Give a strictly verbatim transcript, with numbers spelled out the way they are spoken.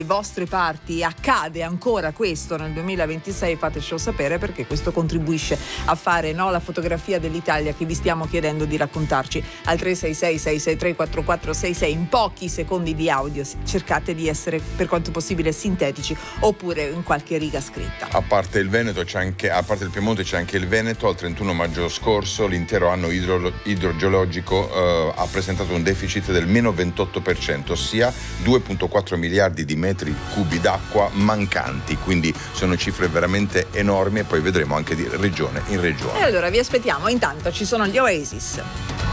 vostre parti accade ancora questo nel duemilaventisei, fatecelo sapere, perché questo contribuisce a fare, no, la fotografia dell'Italia che vi stiamo chiedendo di raccontarci al tre sei sei sei sei tre quattro quattro sei sei. In pochi secondi di audio cercate di essere per quanto possibile sintetici, oppure in qualche riga scritta. A parte il Veneto c'è anche, a parte il Piemonte c'è anche il Veneto. Al trentuno maggio scorso l'intero anno idro, idrogeologico eh, ha presentato un deficit del meno ventotto per cento, ossia due virgola quattro miliardi di metri cubi d'acqua mancanti, quindi sono cifre veramente enormi, e poi vedremo anche di regione in regione. E allora vi aspettiamo, intanto ci sono gli Oasis.